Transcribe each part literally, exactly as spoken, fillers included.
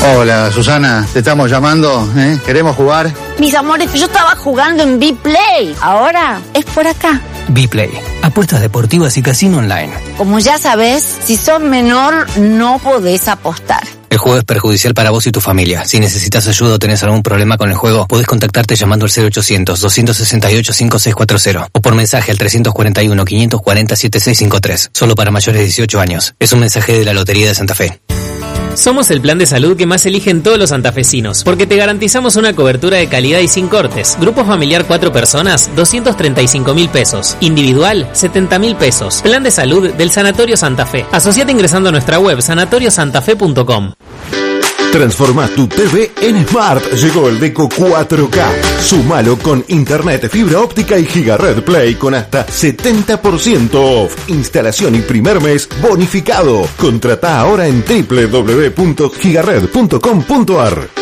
Hola, Susana, te estamos llamando, ¿eh? ¿Queremos jugar? Mis amores, yo estaba jugando en B-Play. Ahora es por acá. B-Play, apuestas deportivas y casino online. Como ya sabes, si sos menor, no podés apostar. El juego es perjudicial para vos y tu familia. Si necesitas ayuda o tenés algún problema con el juego, podés contactarte llamando al cero ochocientos, doscientos sesenta y ocho, cincuenta y seis cuarenta o por mensaje al trescientos cuarenta y uno, quinientos cuarenta, setenta y seis cincuenta y tres. Solo para mayores de dieciocho años. Es un mensaje de la Lotería de Santa Fe. Somos el plan de salud que más eligen todos los santafesinos, porque te garantizamos una cobertura de calidad y sin cortes. Grupo familiar cuatro personas, doscientos treinta y cinco mil pesos. Individual, setenta mil pesos. Plan de salud del Sanatorio Santa Fe. Asociate ingresando a nuestra web sanatorio santa fe punto com. Transforma tu T V en Smart. Llegó el Deco cuatro K. Sumalo con internet, fibra óptica y Gigared Play con hasta setenta por ciento off. Instalación y primer mes bonificado. Contratá ahora en doble u doble u doble u punto gigared punto com punto a r.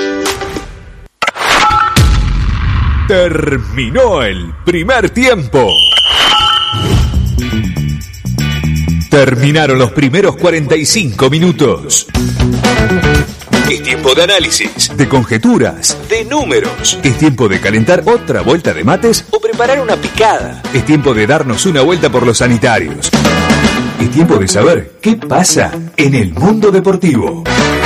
Terminó el primer tiempo. Terminaron los primeros cuarenta y cinco minutos. Es tiempo de análisis, de conjeturas, de números. Es tiempo de calentar otra vuelta de mates o preparar una picada. Es tiempo de darnos una vuelta por los sanitarios. Es tiempo de saber qué pasa en el mundo deportivo.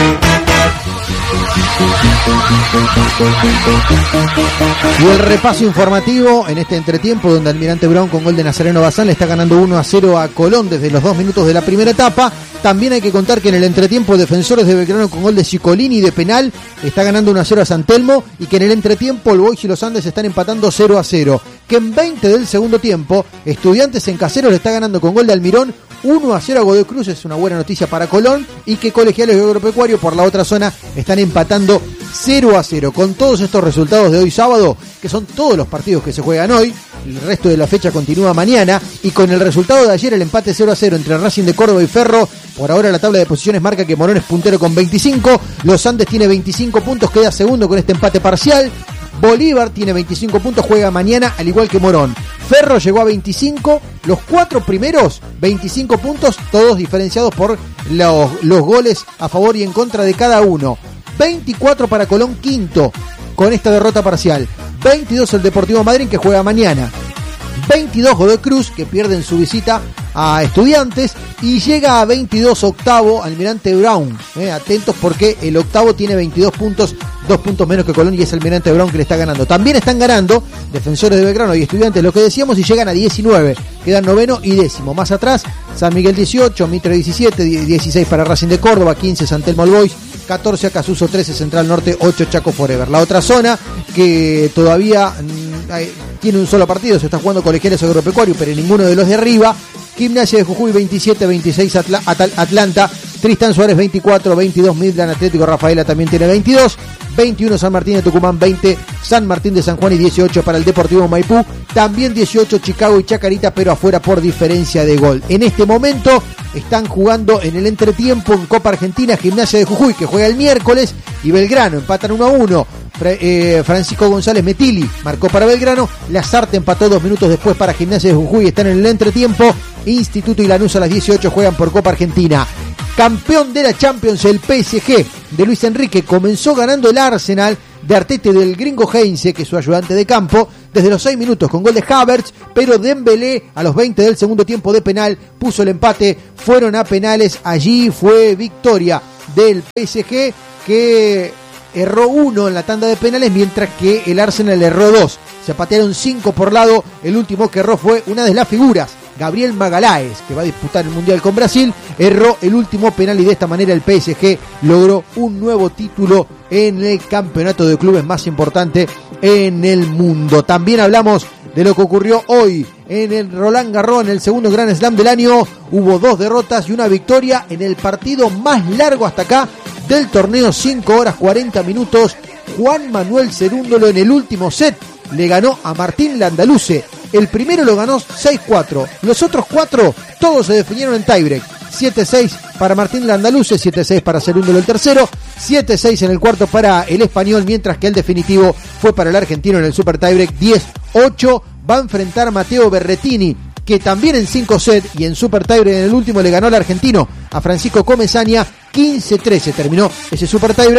Y el repaso informativo en este entretiempo donde Almirante Brown con gol de Nazareno Bazán le está ganando uno a cero a Colón desde los dos minutos de la primera etapa. También hay que contar que en el entretiempo Defensores de Belgrano con gol de Cicolini de penal está ganando uno a cero a San Telmo, y que en el entretiempo el Boys y los Andes están empatando cero a cero. Que en veinte del segundo tiempo Estudiantes en Caseros le está ganando con gol de Almirón uno a cero a Godoy Cruz, es una buena noticia para Colón, y que Colegiales y Agropecuario por la otra zona están empatando cero a cero. Con todos estos resultados de hoy sábado, que son todos los partidos que se juegan hoy, el resto de la fecha continúa mañana, y con el resultado de ayer, el empate cero a cero entre Racing de Córdoba y Ferro, por ahora la tabla de posiciones marca que Morón es puntero con veinticinco, Los Andes tiene veinticinco puntos, queda segundo con este empate parcial. Bolívar tiene veinticinco puntos, juega mañana al igual que Morón. Ferro llegó a veinticinco, los cuatro primeros veinticinco puntos, todos diferenciados por los, los goles a favor y en contra de cada uno. veinticuatro para Colón, quinto, con esta derrota parcial. veintidós el Deportivo Madryn, que juega mañana. veintidós Godoy Cruz, que pierden su visita a Estudiantes, y llega a veintidós octavo Almirante Brown. Eh, atentos porque el octavo tiene veintidós puntos, dos puntos menos que Colón, y es Almirante Brown que le está ganando. También están ganando Defensores de Belgrano y Estudiantes, lo que decíamos, y llegan a diecinueve. Quedan noveno y décimo. Más atrás, San Miguel dieciocho, Mitre diecisiete, dieciséis para Racing de Córdoba, quince San Telmo Boys, catorce Acasuso, trece Central Norte, ocho Chaco Forever. La otra zona que todavía mmm, tiene un solo partido, se está jugando Colegiales Agropecuario, pero ninguno de los de arriba. Gimnasia de Jujuy veintisiete, veintiséis Atla- Atal- Atlanta, Tristán Suárez veinticuatro, veintidós Midland, Atlético Rafaela también tiene veintidós, veintiuno San Martín de Tucumán, veinte San Martín de San Juan y dieciocho para el Deportivo Maipú, también dieciocho Chicago y Chacarita, pero afuera por diferencia de gol. En este momento están jugando en el entretiempo en Copa Argentina Gimnasia de Jujuy, que juega el miércoles, y Belgrano empatan uno a uno. Eh, Francisco González Metilli marcó para Belgrano, Lazarte empató dos minutos después para Gimnasia de Jujuy, están en el entretiempo. Instituto y Lanús a las dieciocho juegan por Copa Argentina. Campeón de la Champions, el P S G de Luis Enrique, comenzó ganando el Arsenal de Arteta y del gringo Heinze, que es su ayudante de campo, desde los seis minutos con gol de Havertz, pero Dembélé a los veinte del segundo tiempo de penal puso el empate, fueron a penales, allí fue victoria del P S G, que erró uno en la tanda de penales, mientras que el Arsenal erró dos. Se patearon cinco por lado, el último que erró fue una de las figuras, Gabriel Magaláes, que va a disputar el Mundial con Brasil, erró el último penal, y de esta manera el P S G logró un nuevo título en el campeonato de clubes más importante en el mundo. También hablamos de lo que ocurrió hoy en el Roland Garros, en el segundo Grand Slam del año. Hubo dos derrotas y una victoria en el partido más largo hasta acá del torneo, cinco horas cuarenta minutos. Juan Manuel Cerúndolo en el último set le ganó a Martín Landaluce. El primero lo ganó seis cuatro. Los otros cuatro, todos se definieron en tiebreak. siete seis para Martín Landaluce, siete seis para Cerúndolo el tercero, siete seis en el cuarto para el español, mientras que el definitivo fue para el argentino en el super tiebreak. diez ocho va a enfrentar a Matteo Berrettini, que también en cinco sets y en super tiebreak en el último le ganó al argentino a Francisco Comesaña. quince trece terminó ese super tiebreak.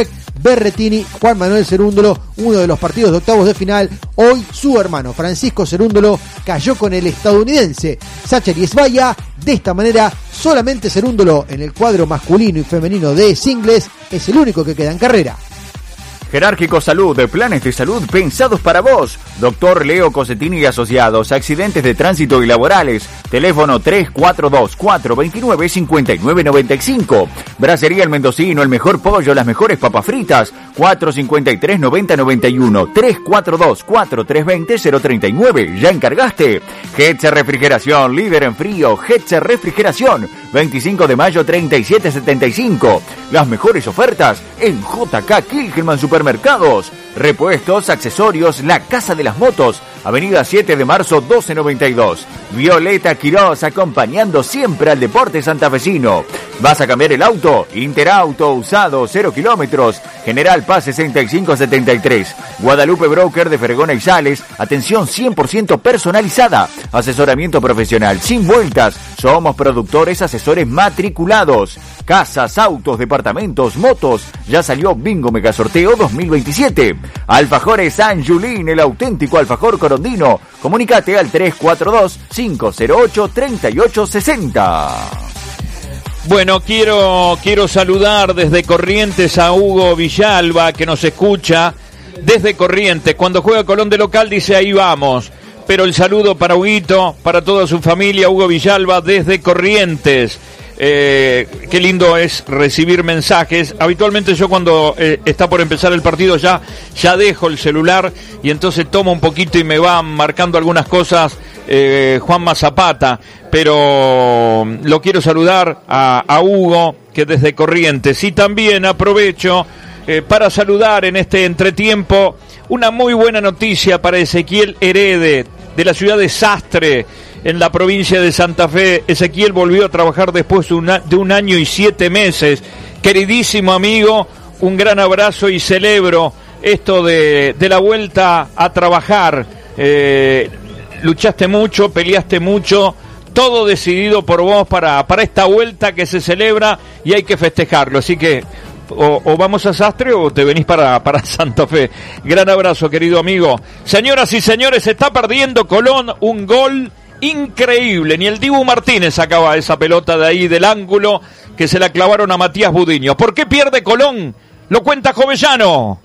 Berretini, Juan Manuel Cerúndolo, uno de los partidos de octavos de final. Hoy su hermano Francisco Cerúndolo cayó con el estadounidense Zachary Svaya. De esta manera, solamente Cerúndolo en el cuadro masculino y femenino de singles es el único que queda en carrera. Jerárquico Salud, planes de salud pensados para vos. Doctor Leo Cosetini y Asociados, accidentes de tránsito y laborales. Teléfono tres cuatro dos, cuatro dos nueve, cinco nueve nueve cinco. Bracería El Mendocino, el mejor pollo, las mejores papas fritas. cuatro cinco tres, noventa noventa y uno. tres cuatro dos, cuatro tres dos cero, cero treinta y nueve. ¿Ya encargaste? Hetzer Refrigeración, líder en frío. Hetzer Refrigeración, veinticinco de mayo, treinta y siete setenta y cinco. Las mejores ofertas en J K Kilgelman Supermercados. Repuestos, accesorios, la Casa de las Motos, Avenida siete de marzo, doce noventa y dos. Violeta Quiroz, acompañando siempre al deporte santafesino. ¿Vas a cambiar el auto? Interauto, usado, cero kilómetros. General Paz sesenta y cinco setenta y tres. Guadalupe Broker de Fergona y Sales, atención cien por ciento personalizada. Asesoramiento profesional, sin vueltas. Somos productores, asesores matriculados. Casas, autos, departamentos, motos. Ya salió Bingo Mega Sorteo dos mil veintisiete. Alfajores San Julín, el auténtico alfajor corondino. Comunicate al tres cuatro dos, cinco cero ocho, tres ocho seis cero. Bueno, quiero, quiero saludar desde Corrientes a Hugo Villalba, que nos escucha desde Corrientes. Cuando juega Colón de local dice ahí vamos. Pero el saludo para Huguito, para toda su familia, Hugo Villalba desde Corrientes. Eh, qué lindo es recibir mensajes. Habitualmente yo cuando eh, está por empezar el partido ya, ya dejo el celular y entonces tomo un poquito y me van marcando algunas cosas eh, Juanma Zapata, pero lo quiero saludar a, a Hugo, que desde Corrientes. Y también aprovecho eh, para saludar en este entretiempo una muy buena noticia para Ezequiel Herede, de la ciudad de Sastre, en la provincia de Santa Fe. Ezequiel volvió a trabajar después de, una, de un año y siete meses. Queridísimo amigo, un gran abrazo y celebro esto de, de la vuelta a trabajar. Eh, luchaste mucho, peleaste mucho, todo decidido por vos para, para esta vuelta que se celebra y hay que festejarlo. Así que O, o vamos a Sastre o te venís para, para Santa Fe. Gran abrazo, querido amigo. Señoras y señores, está perdiendo Colón un gol increíble. Ni el Dibu Martínez sacaba esa pelota de ahí del ángulo que se la clavaron a Matías Budiño. ¿Por qué pierde Colón? Lo cuenta Jovellano.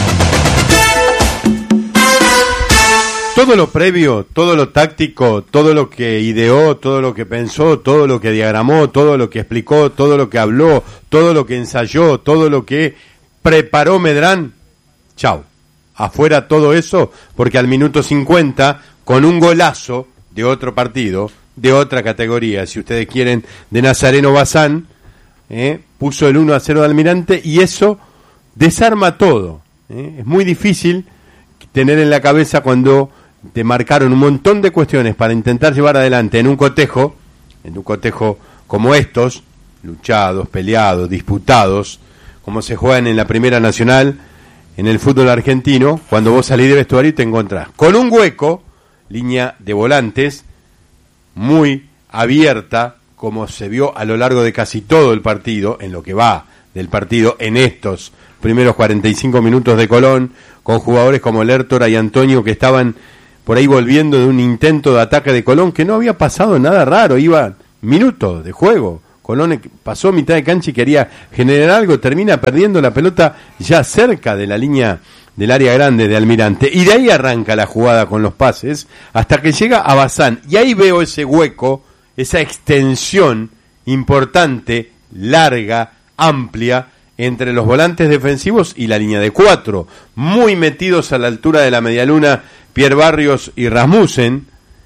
Todo lo previo, todo lo táctico, todo lo que ideó, todo lo que pensó, todo lo que diagramó, todo lo que explicó, todo lo que habló, todo lo que ensayó, todo lo que preparó Medrán, chau, afuera todo eso, porque al minuto cincuenta, con un golazo de otro partido, de otra categoría, si ustedes quieren, de Nazareno Bazán, eh, puso el uno a cero de Almirante y eso desarma todo. Eh. Es muy difícil tener en la cabeza cuando te marcaron un montón de cuestiones para intentar llevar adelante en un cotejo, en un cotejo como estos, luchados, peleados, disputados, como se juegan en la Primera Nacional, en el fútbol argentino, cuando vos salís de vestuario y te encontrás con un hueco, línea de volantes, muy abierta, como se vio a lo largo de casi todo el partido, en lo que va del partido, en estos primeros cuarenta y cinco minutos de Colón, con jugadores como Lertora y Antonio que estaban por ahí volviendo de un intento de ataque de Colón, que no había pasado nada raro, iba minutos de juego, Colón pasó mitad de cancha y quería generar algo, termina perdiendo la pelota ya cerca de la línea del área grande de Almirante, y de ahí arranca la jugada con los pases, hasta que llega a Bazán, y ahí veo ese hueco, esa extensión importante, larga, amplia, entre los volantes defensivos y la línea de cuatro, muy metidos a la altura de la medialuna Pierre Barrios y Rasmussen,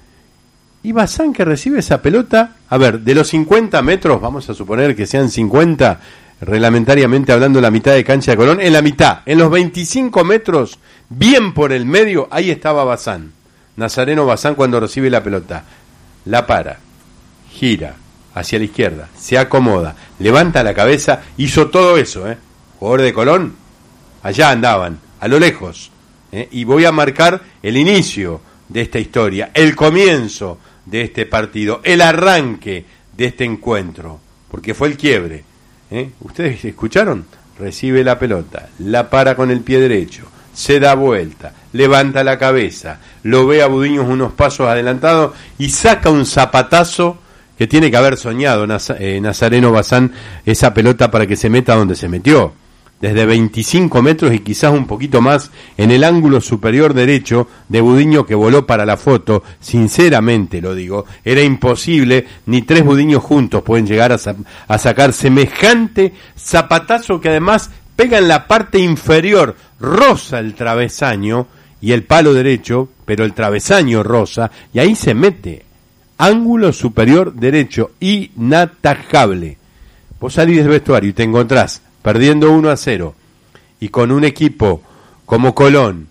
y Bazán que recibe esa pelota, a ver, de los cincuenta metros, vamos a suponer que sean cincuenta, reglamentariamente hablando, la mitad de cancha de Colón, en la mitad, en los veinticinco metros, bien por el medio, ahí estaba Bazán, Nazareno Bazán cuando recibe la pelota, la para, gira hacia la izquierda, se acomoda, levanta la cabeza, hizo todo eso, ¿eh? Jugador de Colón, allá andaban, a lo lejos, ¿eh? Y voy a marcar el inicio de esta historia, el comienzo de este partido, el arranque de este encuentro, porque fue el quiebre, ¿eh? ¿Ustedes escucharon? recibe la pelota, la para con el pie derecho, se da vuelta, levanta la cabeza, lo ve a Budiños unos pasos adelantados y saca un zapatazo que tiene que haber soñado Naz- eh, Nazareno Bazán esa pelota para que se meta donde se metió. Desde veinticinco metros y quizás un poquito más en el ángulo superior derecho de Budiño, que voló para la foto. Sinceramente lo digo, era imposible, ni tres Budiños juntos pueden llegar a, sa- a sacar semejante zapatazo que además pega en la parte inferior, roza el travesaño y el palo derecho, pero el travesaño roza y ahí se mete. Ángulo superior derecho, inatajable. Vos salís del vestuario y te encontrás perdiendo uno a cero y con un equipo como Colón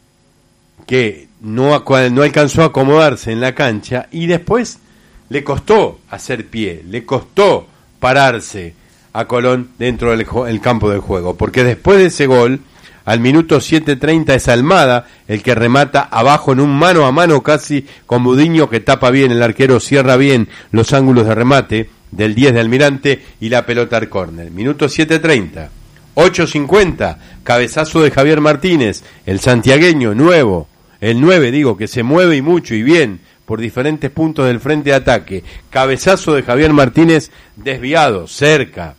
que no, no alcanzó a acomodarse en la cancha y después le costó hacer pie, le costó pararse a Colón dentro del el campo del juego, porque después de ese gol, al minuto siete treinta es Almada el que remata abajo en un mano a mano casi con Budiño, que tapa bien, el arquero cierra bien los ángulos de remate del diez de Almirante y la pelota al córner. Minuto siete treinta, ocho cincuenta, cabezazo de Javier Martínez, el santiagueño nuevo, el nueve digo, que se mueve y mucho y bien por diferentes puntos del frente de ataque. Cabezazo de Javier Martínez desviado, cerca.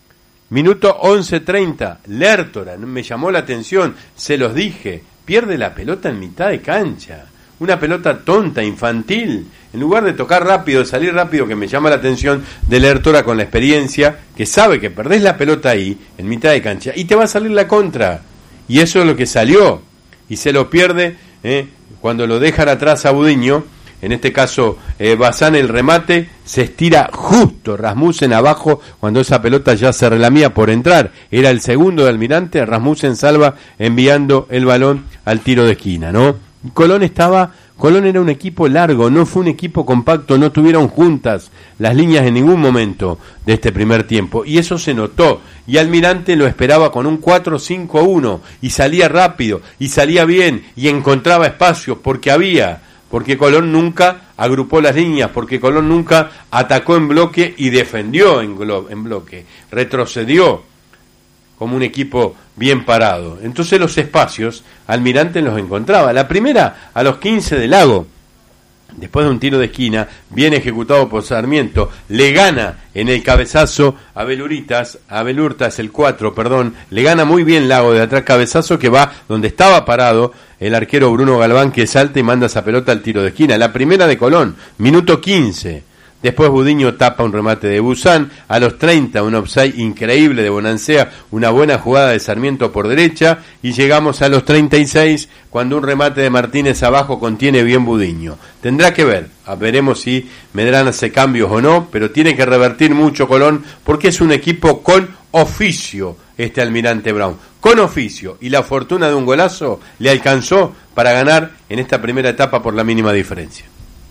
Minuto once treinta, Lertora, me llamó la atención, se los dije, pierde la pelota en mitad de cancha. Una pelota tonta, infantil, en lugar de tocar rápido, de salir rápido, que me llama la atención de Lertora con la experiencia, que sabe que perdés la pelota ahí, en mitad de cancha, y te va a salir la contra. Y eso es lo que salió, y se lo pierde eh, cuando lo dejan atrás a Budiño. En este caso, eh, Bazán, el remate, se estira justo Rasmussen abajo cuando esa pelota ya se relamía por entrar. Era el segundo de Almirante, Rasmussen salva enviando el balón al tiro de esquina, ¿no? Colón estaba, Colón era un equipo largo, no fue un equipo compacto, no tuvieron juntas las líneas en ningún momento de este primer tiempo, y eso se notó, y Almirante lo esperaba con un cuatro cinco uno, y salía rápido, y salía bien, y encontraba espacios, porque había... porque Colón nunca agrupó las líneas, porque Colón nunca atacó en bloque y defendió en, glo- en bloque, retrocedió como un equipo bien parado. Entonces los espacios, Almirante los encontraba. La primera a los quince de Lago, después de un tiro de esquina, bien ejecutado por Sarmiento, le gana en el cabezazo a Beluritas, a Belurtas el cuatro, perdón, le gana muy bien Lago de atrás, cabezazo que va donde estaba parado el arquero Bruno Galván, que salta y manda esa pelota al tiro de esquina. La primera de Colón, minuto quince. Después Budiño tapa un remate de Buzán. A los treinta, un offside increíble de Bonancea, una buena jugada de Sarmiento por derecha. Y llegamos a los treinta y seis, cuando un remate de Martínez abajo contiene bien Budiño. Tendrá que ver, veremos si Medrano hace cambios o no, pero tiene que revertir mucho Colón, porque es un equipo con oficio, este Almirante Brown. Con oficio, y la fortuna de un golazo le alcanzó para ganar en esta primera etapa por la mínima diferencia.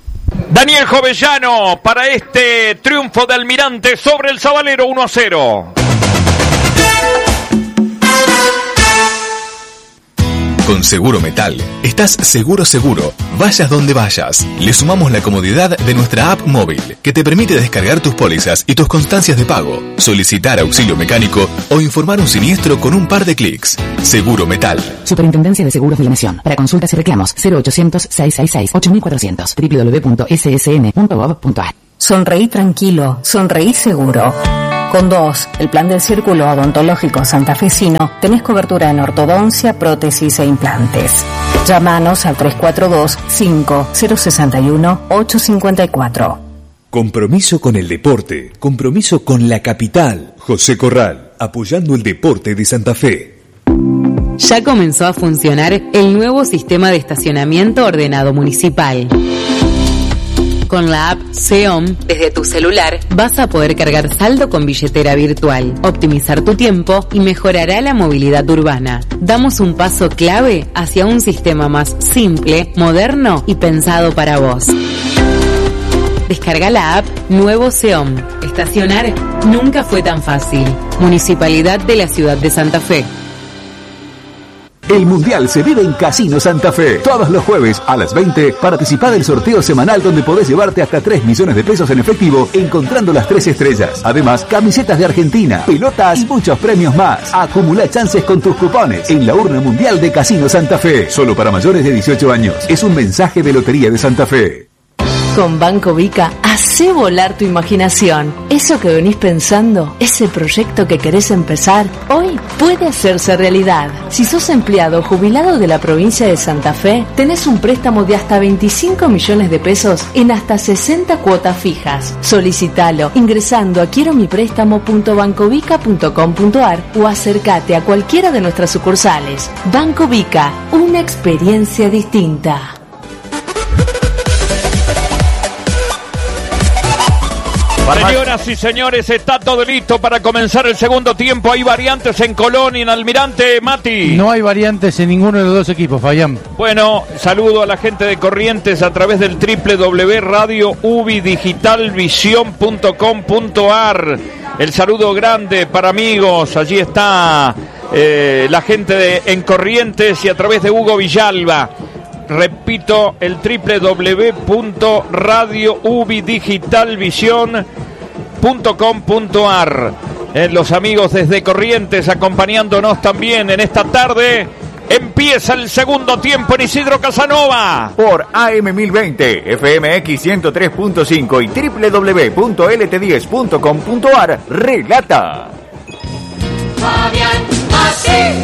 Daniel Jovellano para este triunfo de Almirante sobre el Sabalero uno a cero. Con Seguro Metal, estás seguro seguro, vayas donde vayas. Le sumamos la comodidad de nuestra app móvil, que te permite descargar tus pólizas y tus constancias de pago, solicitar auxilio mecánico o informar un siniestro con un par de clics. Seguro Metal. Superintendencia de Seguros de la Nación. Para consultas y reclamos, cero ochocientos, seiscientos sesenta y seis, ocho mil cuatrocientos, doble u doble u doble u punto ese ese ene punto gov punto a r. Sonreí tranquilo, sonreí seguro. Con dos, el plan del Círculo Odontológico Santafesino, tenés cobertura en ortodoncia, prótesis e implantes. Llámanos al tres cuatro dos, cinco cero seis uno, ocho cinco cuatro. Compromiso con el deporte, compromiso con la capital. José Corral, apoyando el deporte de Santa Fe. Ya comenzó a funcionar el nuevo sistema de estacionamiento ordenado municipal. Con la app Seom, desde tu celular, vas a poder cargar saldo con billetera virtual, optimizar tu tiempo y mejorará la movilidad urbana. Damos un paso clave hacia un sistema más simple, moderno y pensado para vos. Descarga la app Nuevo Seom. Estacionar nunca fue tan fácil. Municipalidad de la Ciudad de Santa Fe. El Mundial se vive en Casino Santa Fe. Todos los jueves a las veinte, participa del sorteo semanal donde podés llevarte hasta tres millones de pesos en efectivo encontrando las tres estrellas. Además, camisetas de Argentina, pelotas y muchos premios más. Acumula chances con tus cupones en la urna mundial de Casino Santa Fe. Solo para mayores de dieciocho años. Es un mensaje de Lotería de Santa Fe. Con Banco Vica, hacé volar tu imaginación. Eso que venís pensando, ese proyecto que querés empezar, hoy puede hacerse realidad. Si sos empleado o jubilado de la provincia de Santa Fe, tenés un préstamo de hasta veinticinco millones de pesos en hasta sesenta cuotas fijas. Solicitalo ingresando a quiero mi préstamo punto bancovica punto com punto ar o acércate a cualquiera de nuestras sucursales. Banco Vica, una experiencia distinta. Señoras y señores, está todo listo para comenzar el segundo tiempo. ¿Hay variantes en Colón y en Almirante, Mati? No hay variantes en ninguno de los dos equipos, Fabián. Bueno, saludo a la gente de Corrientes a través del doble u doble u doble u punto radio ubi digital visión punto com punto ar. El saludo grande para amigos. Allí está eh, la gente de, en Corrientes y a través de Hugo Villalba. Repito, el doble u doble u doble u punto radio ubi digital visión punto com punto ar. Eh, los amigos desde Corrientes acompañándonos también en esta tarde. Empieza el segundo tiempo en Isidro Casanova. Por A M mil veinte, F M X ciento tres punto cinco y doble u doble u doble u punto L T diez punto com punto ar. Relata Fabián Así.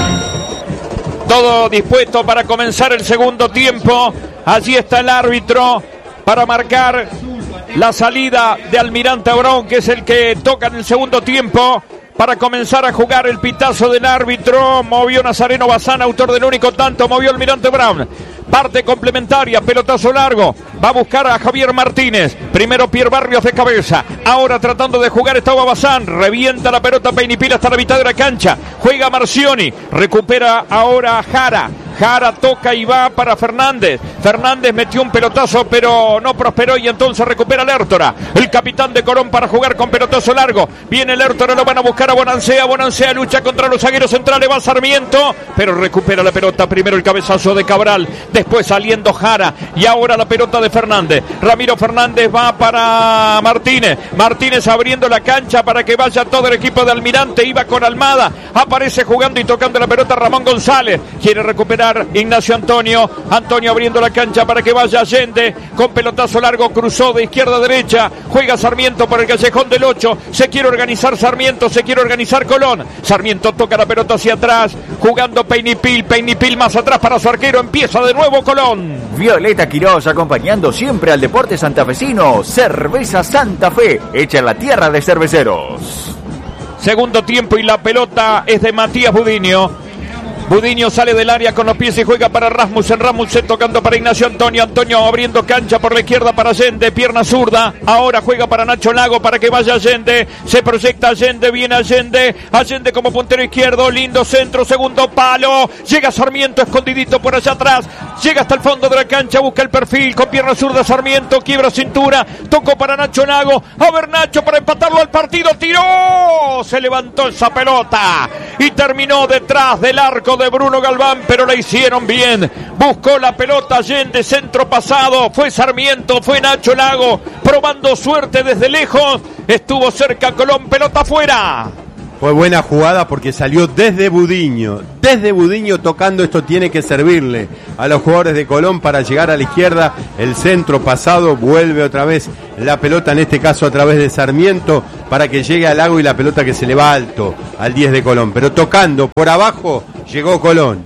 Todo dispuesto para comenzar el segundo tiempo. Allí está el árbitro para marcar la salida de Almirante Brown, que es el que toca en el segundo tiempo. Para comenzar a jugar el pitazo del árbitro. Movió Nazareno Bazán, autor del único tanto. Movió Almirante Brown. Parte complementaria, pelotazo largo. Va a buscar a Javier Martínez. Primero Pierre Barrios de cabeza. Ahora tratando de jugar estaba Bazán. Revienta la pelota Peinipil hasta la mitad de la cancha. Juega Marcioni. Recupera ahora Jara. Jara toca y va para Fernández. Fernández metió un pelotazo pero no prosperó y entonces recupera Lertora. El capitán de Colón para jugar con pelotazo largo. Viene Lertora, lo van a buscar a Bonancea. Bonancea lucha contra los zagueros centrales. Va Sarmiento, pero recupera la pelota. Primero el cabezazo de Cabral. Después saliendo Jara. Y ahora la pelota de Fernández. Ramiro Fernández va para Martínez. Martínez abriendo la cancha para que vaya todo el equipo de Almirante. Iba con Almada. Aparece jugando y tocando la pelota Ramón González. Quiere recuperar Ignacio Antonio. Antonio abriendo la cancha para que vaya Allende. Con pelotazo largo cruzó de izquierda a derecha. Juega Sarmiento por el callejón del ocho. Se quiere organizar Sarmiento. Se quiere organizar Colón. Sarmiento toca la pelota hacia atrás. Jugando Peinipil. Peinipil más atrás para su arquero. Empieza de nuevo Colón. Violeta Quiroz acompañando siempre al deporte santafesino. Cerveza Santa Fe, hecha en la tierra de cerveceros. Segundo tiempo y la pelota es de Matías Budiño. Budiño sale del área con los pies y juega para Rasmussen. Rasmussen tocando para Ignacio Antonio. Antonio abriendo cancha por la izquierda para Allende. Pierna zurda. Ahora juega para Nacho Lago para que vaya Allende. Se proyecta Allende. Viene Allende. Allende como puntero izquierdo. Lindo centro. Segundo palo. Llega Sarmiento escondidito por allá atrás. Llega hasta el fondo de la cancha. Busca el perfil con pierna zurda. Sarmiento quiebra cintura. Tocó para Nacho Lago. A ver Nacho para empatarlo al partido. Tiró. Se levantó esa pelota. Y terminó detrás del arco de Bruno Galván, pero la hicieron bien. Buscó la pelota Allende, centro pasado. Fue Sarmiento, fue Nacho Lago, probando suerte desde lejos. Estuvo cerca Colón, pelota afuera. Fue buena jugada porque salió desde Budiño. Desde Budiño tocando, esto tiene que servirle a los jugadores de Colón para llegar a la izquierda. El centro pasado, vuelve otra vez la pelota, en este caso a través de Sarmiento, para que llegue al Lago y la pelota que se le va alto al diez de Colón. Pero tocando por abajo, llegó Colón.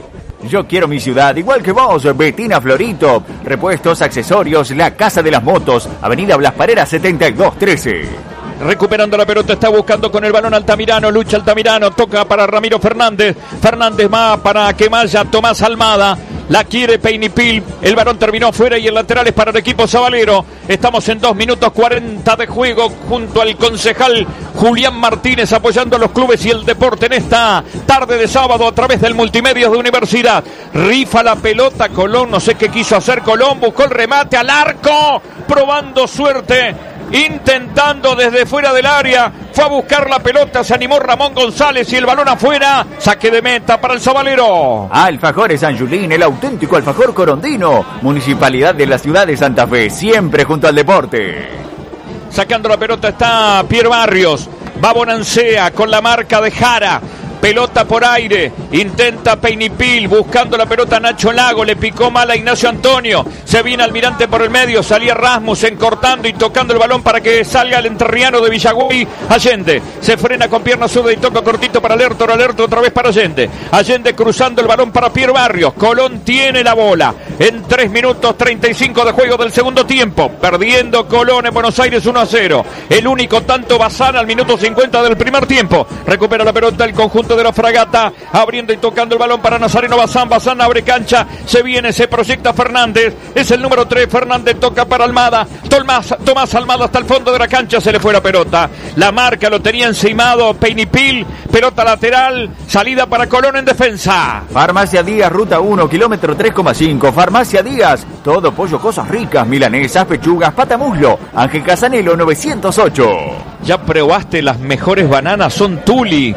Yo quiero mi ciudad, igual que vos, Betina Florito. Repuestos, accesorios, la Casa de las Motos, Avenida Blas Parera setenta y dos trece. Recuperando la pelota, está buscando con el balón Altamirano, lucha Altamirano, toca para Ramiro Fernández. Fernández va para que vaya Tomás Almada. La quiere Peinipil, el balón terminó fuera y el lateral es para el equipo sabalero. Estamos en dos minutos cuarenta de juego junto al concejal Julián Martínez apoyando a los clubes y el deporte en esta tarde de sábado a través del Multimedios de Universidad. Rifa la pelota Colón, no sé qué quiso hacer Colón, buscó el remate al arco, probando suerte intentando desde fuera del área, fue a buscar la pelota, se animó Ramón González y el balón afuera, saque de meta para el Sabalero. Alfajores San Julín, el auténtico alfajor corondino, Municipalidad de la ciudad de Santa Fe, siempre junto al deporte. Sacando la pelota está Pierre Barrios, va Bonancea con la marca de Jara. Pelota por aire, intenta Peinipil, buscando la pelota Nacho Lago, le picó mal a Ignacio Antonio, se viene Almirante por el medio, salía Rasmussen cortando y tocando el balón para que salga el entrerriano de Villagüey. Allende, se frena con pierna zurda y toca cortito para Lertor, Lertor otra vez para Allende, Allende cruzando el balón para Pierre Barrios, Colón tiene la bola, en tres minutos treinta y cinco de juego del segundo tiempo, perdiendo Colón en Buenos Aires uno a cero, el único tanto Bazán al minuto cincuenta del primer tiempo, recupera la pelota el conjunto de la Fragata, abriendo y tocando el balón para Nazareno Bazán, Bazán abre cancha, se viene, se proyecta Fernández, es el número tres, Fernández toca para Almada, Tomás, Tomás Almada hasta el fondo de la cancha, se le fue la pelota, la marca lo tenía encimado Peinipil, pelota lateral, salida para Colón en defensa. Farmacia Díaz, ruta uno, kilómetro tres coma cinco, Farmacia Díaz, todo pollo, cosas ricas, milanesas, pechugas, patamuslo, Ángel Casanelo novecientos ocho. Ya probaste las mejores bananas, son Tuli,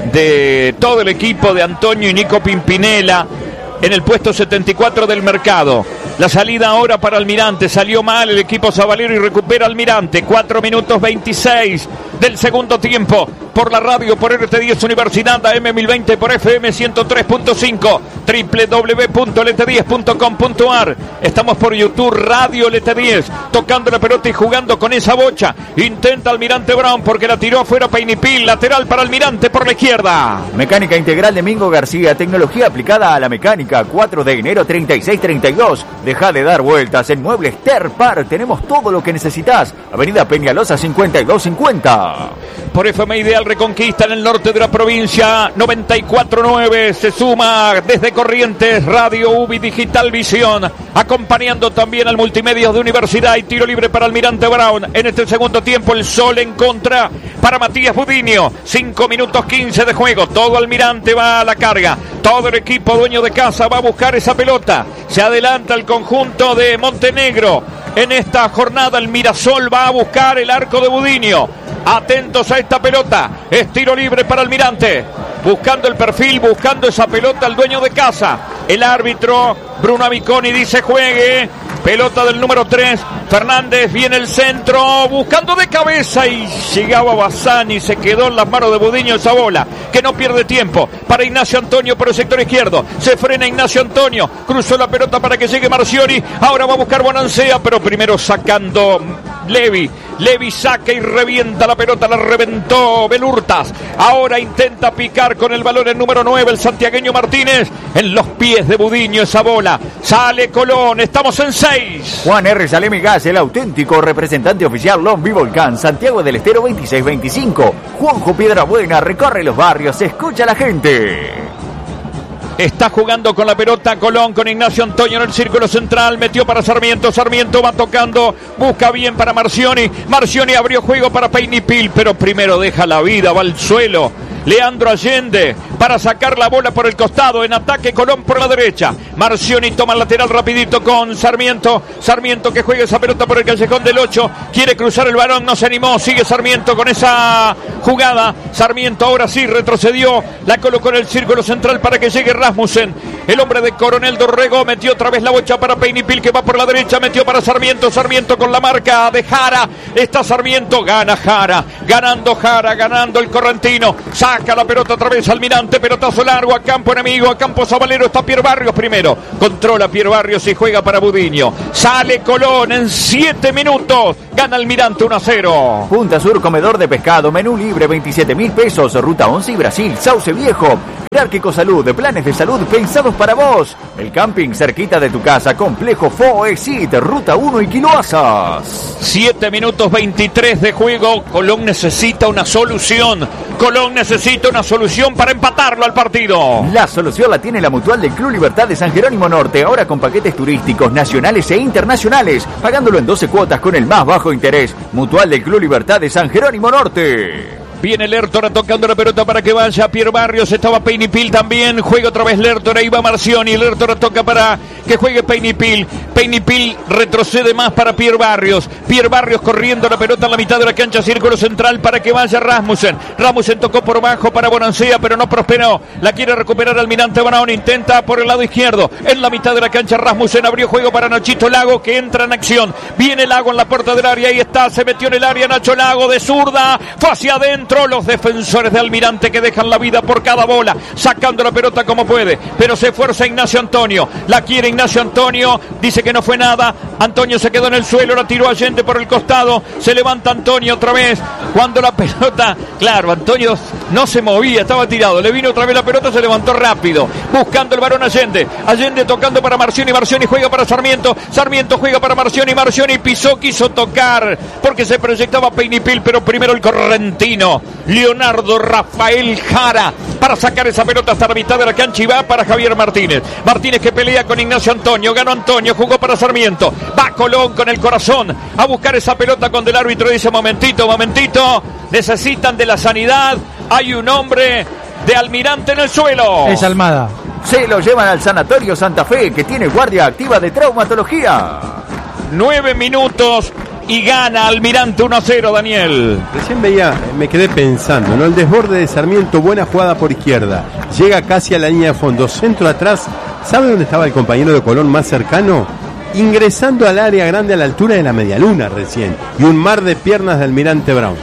de todo el equipo de Antonio y Nico Pimpinela, en el puesto setenta y cuatro del mercado. La salida ahora para Almirante, salió mal el equipo Sabalero y recupera Almirante, cuatro minutos veintiséis del segundo tiempo, por la radio, por R T diez Universidad, A M mil veinte, por F M ciento tres punto cinco, doble u doble u doble u punto L T diez punto com punto a r. Estamos por YouTube, Radio L T diez, tocando la pelota y jugando con esa bocha. Intenta Almirante Brown porque la tiró afuera Peinipil, lateral para Almirante por la izquierda. Mecánica Integral de Mingo García, tecnología aplicada a la mecánica, cuatro de enero treinta y seis treinta y dos. Deja de dar vueltas en Muebles Terpar, tenemos todo lo que necesitas. Avenida Peñalosa cincuenta y dos cincuenta. Por F M Ideal Reconquista en el norte de la provincia, noventa y cuatro nueve, se suma desde Corrientes, Radio Ubi Digital Visión, acompañando también al multimedia de Universidad y tiro libre para Almirante Brown. En este segundo tiempo el sol en contra para Matías Budiño, cinco minutos quince de juego, todo Almirante va a la carga, todo el equipo dueño de casa va a buscar esa pelota, se adelanta el conjunto de Montenegro. En esta jornada el Mirasol va a buscar el arco de Budiño. Atentos a esta pelota, es tiro libre para Almirante, buscando el perfil, buscando esa pelota el dueño de casa, el árbitro Bruno Aviconi dice juegue, pelota del número tres, Fernández viene el centro, buscando de cabeza y llegaba Bazán y se quedó en las manos de Budiño esa bola, que no pierde tiempo, para Ignacio Antonio por el sector izquierdo, se frena Ignacio Antonio, cruzó la pelota para que llegue Marcioni, ahora va a buscar Bonancea, pero primero sacando Levi, Levi saca y revienta la pelota, la reventó Belurtas, ahora intenta picar con el balón el número nueve, el santiagueño Martínez, en los pies de Budiño esa bola, sale Colón, estamos en seis. Juan R. Salemi Gas, el auténtico representante oficial Lombi Volcán, Santiago del Estero veintiséis veinticinco, Juanjo Piedrabuena, recorre los barrios, escucha a la gente. Está jugando con la pelota Colón con Ignacio Antonio en el círculo central, metió para Sarmiento, Sarmiento va tocando, busca bien para Marcioni, Marcioni abrió juego para Peinipil, pero primero deja la vida, va al suelo. Leandro Allende para sacar la bola por el costado, en ataque Colón por la derecha, Marcioni toma el lateral rapidito con Sarmiento, Sarmiento que juega esa pelota por el callejón del ocho, quiere cruzar el balón, no se animó, sigue Sarmiento con esa jugada, Sarmiento ahora sí retrocedió, la colocó en el círculo central para que llegue Rasmussen, el hombre de Coronel Dorrego, metió otra vez la bocha para Peinipil que va por la derecha, metió para Sarmiento, Sarmiento con la marca de Jara, está Sarmiento, gana Jara, ganando Jara, ganando el correntino, saca la pelota otra vez Almirante, pelotazo largo a campo enemigo, a campo Sabalero, está Pierre Barrios primero, controla Pierre Barrios y juega para Budiño, sale Colón en siete minutos, gana Almirante uno a cero. Punta Sur, comedor de pescado, menú libre veintisiete mil pesos, ruta once y Brasil, Sauce Viejo, Jerárquico Salud, planes de salud pensados para vos, el camping cerquita de tu casa, complejo Foexit, ruta uno y Quiloasas. siete minutos veintitrés de juego, Colón necesita una solución, Colón necesita una solución para empatarlo al partido. La solución la tiene la Mutual del Club Libertad de San Jerónimo Norte, ahora con paquetes turísticos nacionales e internacionales, pagándolo en doce cuotas con el más bajo interés. Mutual del Club Libertad de San Jerónimo Norte. Viene Lertora tocando la pelota para que vaya Pierre Barrios, estaba Peinipil también, juega otra vez Lertora, ahí va Marcioni, Lertora toca para que juegue Peñipil. Peñipil retrocede más para Pierre Barrios. Pierre Barrios corriendo la pelota en la mitad de la cancha, círculo central para que vaya Rasmussen. Rasmussen tocó por bajo para Bonancea, pero no prosperó. La quiere recuperar Almirante Brown, intenta por el lado izquierdo. En la mitad de la cancha Rasmussen abrió juego para Nachito Lago, que entra en acción. Viene Lago en la puerta del área, ahí está, se metió en el área Nacho Lago de zurda, fue hacia adentro. Los defensores de Almirante que dejan la vida por cada bola, sacando la pelota como puede, pero se esfuerza Ignacio Antonio. La quiere Ignacio Antonio, dice que no fue nada. Antonio se quedó en el suelo, la tiró Allende por el costado, se levanta Antonio otra vez. Cuando la pelota, claro, Antonio no se movía, estaba tirado, le vino otra vez la pelota, se levantó rápido, buscando el varón Allende. Allende tocando para Marcioni, Marcioni juega para Sarmiento, Sarmiento juega para Marcioni, Marcioni pisó, quiso tocar, porque se proyectaba Peñipil, pero primero el correntino, Leonardo Rafael Jara, para sacar esa pelota hasta la mitad de la cancha y va para Javier Martínez. Martínez que pelea con Ignacio Antonio, ganó Antonio, jugó para Sarmiento, va Colón con el corazón a buscar esa pelota cuando el árbitro dice momentito, momentito, necesitan de la sanidad, hay un hombre de Almirante en el suelo. Es Almada. Se lo llevan al Sanatorio Santa Fe, que tiene guardia activa de traumatología. Nueve minutos y gana Almirante uno a cero, Daniel. Recién veía, me quedé pensando, ¿no? El desborde de Sarmiento, buena jugada por izquierda. Llega casi a la línea de fondo, centro atrás. ¿Sabe dónde estaba el compañero de Colón más cercano? Ingresando al área grande a la altura de la medialuna recién. Y un mar de piernas de Almirante Brown.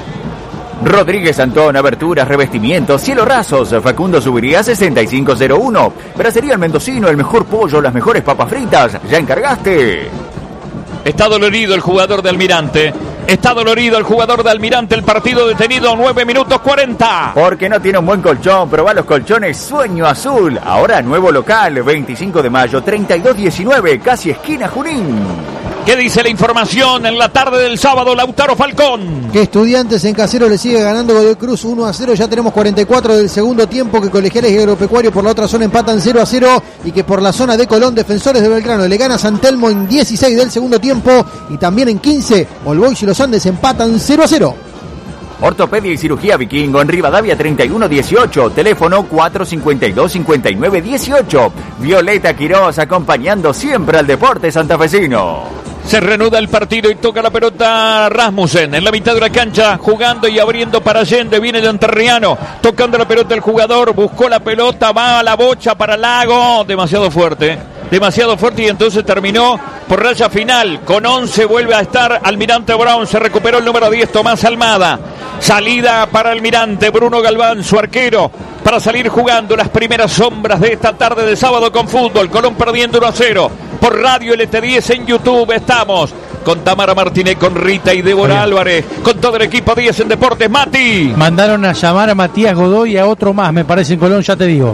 Rodríguez Antón, aberturas, revestimientos, cielo rasos. Facundo Subiría sesenta y cinco cero uno. Bracería El Mendocino, el mejor pollo, las mejores papas fritas. ¿Ya encargaste? Está dolorido el jugador de Almirante. Está dolorido el jugador de Almirante. El partido detenido, nueve minutos cuarenta. Porque no tiene un buen colchón. Probá los colchones Sueño Azul. Ahora nuevo local, veinticinco de mayo, treinta y dos diecinueve, casi esquina Junín. ¿Qué dice la información en la tarde del sábado, Lautaro Falcón? Que Estudiantes en Casero le sigue ganando Godoy Cruz uno a cero. Ya tenemos cuarenta y cuatro del segundo tiempo. Que Colegiales y Agropecuario por la otra zona empatan cero a cero. Y que por la zona de Colón, Defensores de Belgrano le gana San Telmo en dieciséis del segundo tiempo. Y también en quince, All Boys y los Andes empatan cero a cero. Ortopedia y Cirugía Vikingo en Rivadavia treinta y uno dieciocho, teléfono cuatro cincuenta y dos cincuenta y nueve dieciocho. Violeta Quirós acompañando siempre al deporte santafesino. Se reanuda el partido y toca la pelota Rasmussen en la mitad de la cancha, jugando y abriendo para Allende. Viene el entrerriano, tocando la pelota el jugador, buscó la pelota, va a la bocha para Lago, demasiado fuerte, demasiado fuerte y entonces terminó por raya final. Con once vuelve a estar Almirante Brown, se recuperó el número diez, Tomás Almada. Salida para Almirante, Bruno Galván, su arquero, para salir jugando las primeras sombras de esta tarde de sábado con fútbol. Colón perdiendo uno a cero. Por Radio L T diez en YouTube estamos con Tamara Martínez, con Rita y Débora Álvarez, con todo el equipo diez en Deportes. Mati. Mandaron a llamar a Matías Godoy y a otro más, me parece, en Colón, ya te digo.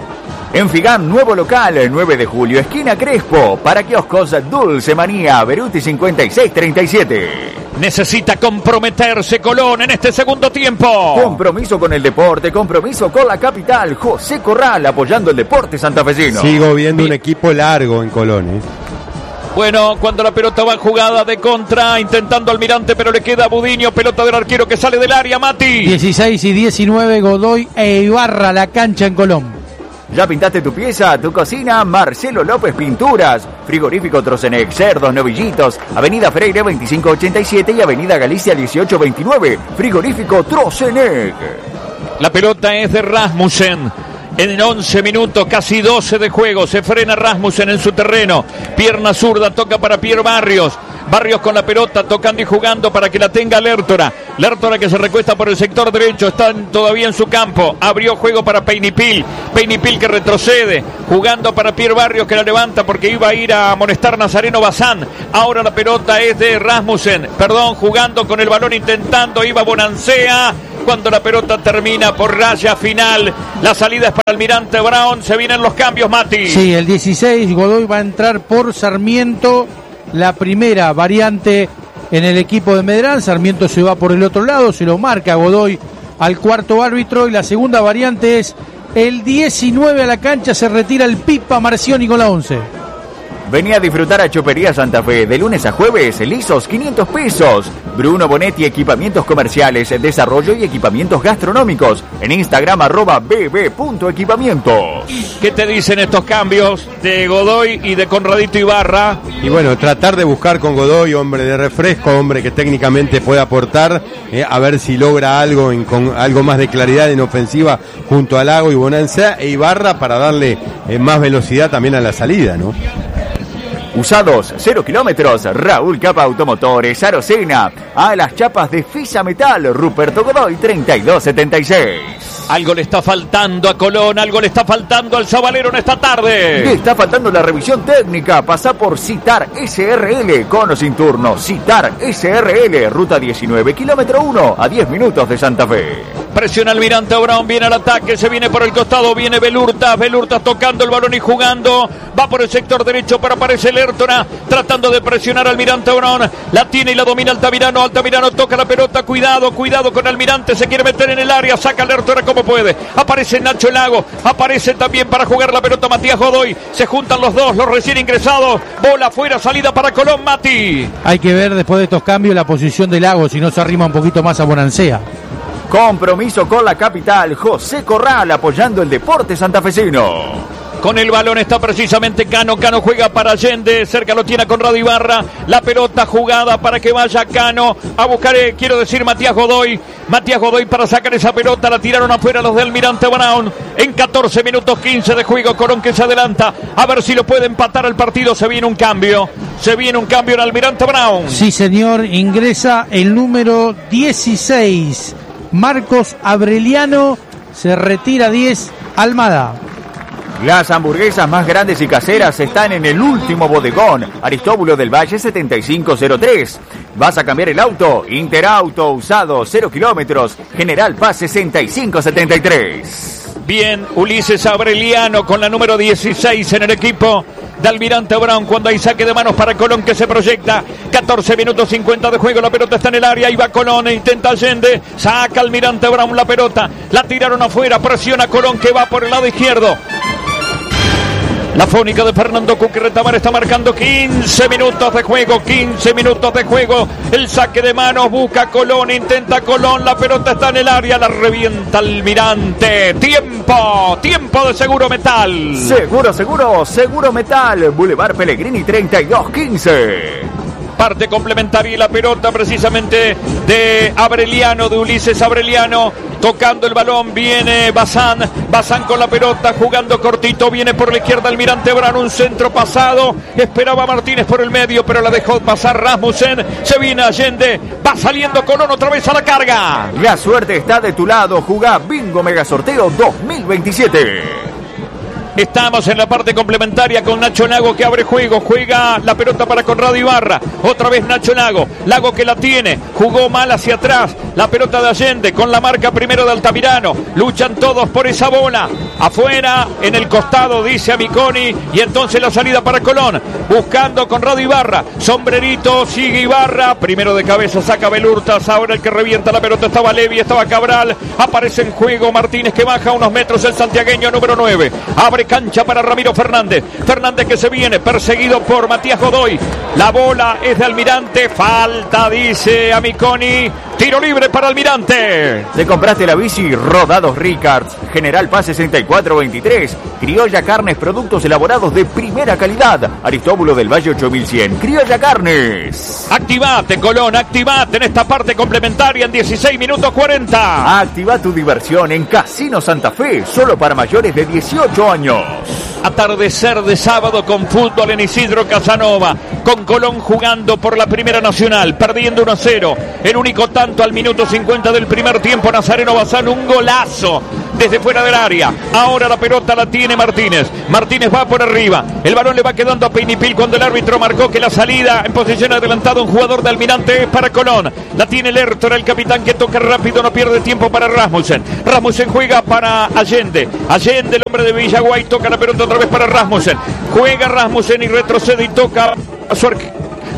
En Figam, nuevo local, el nueve de julio, esquina Crespo. Para kioscos Dulce Manía, Beruti cincuenta y seis treinta y siete. Necesita comprometerse Colón en este segundo tiempo. Compromiso con el deporte, compromiso con la capital. José Corral apoyando el deporte santafesino. Sigo viendo un equipo largo en Colón, ¿eh? Bueno, cuando la pelota va jugada de contra, intentando Almirante, pero le queda a Budiño, pelota del arquero que sale del área, Mati. dieciséis y diecinueve, Godoy e Ibarra la cancha en Colón. ¿Ya pintaste tu pieza, tu cocina? Marcelo López Pinturas. Frigorífico Trocenec, cerdos, novillitos. Avenida Freire veinticinco ochenta y siete y Avenida Galicia dieciocho veintinueve. Frigorífico Trocenec. La pelota es de Rasmussen. En once minutos, casi doce de juego, se frena Rasmussen en su terreno. Pierna zurda, toca para Pierre Barrios. Barrios con la pelota, tocando y jugando para que la tenga Lertora. Lertora que se recuesta por el sector derecho, está todavía en su campo. Abrió juego para Peñipil. Peñipil que retrocede, jugando para Pierre Barrios que la levanta porque iba a ir a amonestar Nazareno Bazán. Ahora la pelota es de Rasmussen. Perdón, jugando con el balón, intentando, iba Bonancea. Cuando la pelota termina por raya final, la salida es para Almirante Brown. Se vienen los cambios, Mati. Sí, el dieciséis, Godoy va a entrar por Sarmiento. La primera variante en el equipo de Medrán. Sarmiento se va por el otro lado, se lo marca Godoy al cuarto árbitro. Y la segunda variante es el diecinueve a la cancha, se retira el Pipa Marcioni con la once. Vení a disfrutar a Chopería Santa Fe de lunes a jueves, lisos quinientos pesos. Bruno Bonetti, equipamientos comerciales, desarrollo y equipamientos gastronómicos. En Instagram, arroba bb.equipamientos. ¿Qué te dicen estos cambios de Godoy y de Conradito Ibarra? Y bueno, tratar de buscar con Godoy, hombre de refresco, hombre que técnicamente puede aportar, eh, a ver si logra algo en, con algo más de claridad en ofensiva junto a Lago y Bonanza e Ibarra para darle eh, más velocidad también a la salida, ¿no? Usados, cero kilómetros, Raúl Capa Automotores, Arocena, a las chapas de Fisa Metal, Ruperto Godoy, treinta y dos setenta y seis. Algo le está faltando a Colón, algo le está faltando al Sabalero en esta tarde. Le está faltando la revisión técnica, pasa por Citar S R L, con o sin turno, Citar S R L, ruta diecinueve, kilómetro uno, a diez minutos de Santa Fe. Presiona Almirante Brown, viene al ataque, se viene por el costado, viene Belurtas, Belurtas tocando el balón y jugando, va por el sector derecho, pero aparece Lertora, tratando de presionar a Almirante Brown, la tiene y la domina Altamirano, Altamirano toca la pelota, cuidado, cuidado con Almirante, se quiere meter en el área, saca Lertora como puede, aparece Nacho Lago, aparece también para jugar la pelota Matías Godoy, se juntan los dos, los recién ingresados, bola afuera, salida para Colón, Mati. Hay que ver después de estos cambios la posición de Lago, si no se arrima un poquito más a Bonancea. Compromiso con la capital, José Corral apoyando el deporte santafesino. Con el balón está precisamente Cano, Cano juega para Allende, cerca lo tiene a Conrado Ibarra, la pelota jugada para que vaya Cano a buscar, eh, quiero decir, Matías Godoy, Matías Godoy para sacar esa pelota, la tiraron afuera los de Almirante Brown, en catorce minutos quince de juego, Colón que se adelanta, a ver si lo puede empatar el partido, se viene un cambio, se viene un cambio en Almirante Brown. Sí señor, ingresa el número dieciséis, Marcos Abreliano, se retira diez, Almada. Las hamburguesas más grandes y caseras están en el último bodegón, Aristóbulo del Valle setenta y cinco cero tres. ¿Vas a cambiar el auto? Interauto usado, cero kilómetros, General Paz sesenta y cinco setenta y tres. Bien, Ulises Abreliano con la número dieciséis en el equipo de Almirante Brown cuando hay saque de manos para Colón que se proyecta. catorce minutos cincuenta de juego, la pelota está en el área, ahí va Colón, intenta Allende, saca Almirante Brown la pelota, la tiraron afuera, presiona Colón que va por el lado izquierdo. La fónica de Fernando Cuqui Retamar está marcando quince minutos de juego, quince minutos de juego. El saque de manos, busca Colón, intenta Colón, la pelota está en el área, la revienta Almirante. Tiempo, tiempo de Seguro Metal. Seguro, seguro, Seguro Metal, Boulevard Pellegrini treinta y dos quince. Parte complementaria y la pelota precisamente de Abreliano, de Ulises Abreliano, tocando el balón, viene Bazán, Bazán con la pelota, jugando cortito, viene por la izquierda Almirante Brown, un centro pasado, esperaba Martínez por el medio, pero la dejó pasar Rasmussen, se viene Allende, va saliendo Colón otra vez a la carga. La suerte está de tu lado, jugá Bingo Mega Sorteo dos mil veintisiete. Estamos en la parte complementaria con Nacho Lago que abre juego, juega la pelota para Conrado Ibarra, otra vez Nacho Lago, Lago que la tiene, jugó mal hacia atrás, la pelota de Allende con la marca primero de Altamirano, luchan todos por esa bola, afuera, en el costado dice Amiconi, y entonces la salida para Colón, buscando Conrado Ibarra, sombrerito, sigue Ibarra, primero de cabeza saca Belurtas, ahora el que revienta la pelota estaba Levi, estaba Cabral, aparece en juego Martínez que baja unos metros, el santiagueño número nueve, abre cancha para Ramiro Fernández, Fernández que se viene perseguido por Matías Godoy, la bola es de Almirante, falta dice Amiconi, tiro libre para Almirante. Te compraste la bici Rodados Ricards, General Paz sesenta y cuatro veintitrés, Criolla Carnes, productos elaborados de primera calidad, Aristóbulo del Valle ocho mil cien, Criolla Carnes. Activate Colón, activate en esta parte complementaria en dieciséis minutos cuarenta. Activa tu diversión en Casino Santa Fe, solo para mayores de dieciocho años. Atardecer de sábado con fútbol en Isidro Casanova, con Colón jugando por la Primera Nacional, perdiendo uno a cero, el único tanto al minuto cincuenta del primer tiempo, Nazareno Bazán, un golazo desde fuera del área, ahora la pelota la tiene Martínez, Martínez va por arriba, el balón le va quedando a Peinipil cuando el árbitro marcó que la salida en posición adelantada, un jugador de Almirante es para Colón, la tiene Lertora, el capitán que toca rápido, no pierde tiempo para Rasmussen, Rasmussen juega para Allende, Allende el hombre de Villaguay toca la pelota otra vez para Rasmussen, juega Rasmussen y retrocede y toca a su arquero.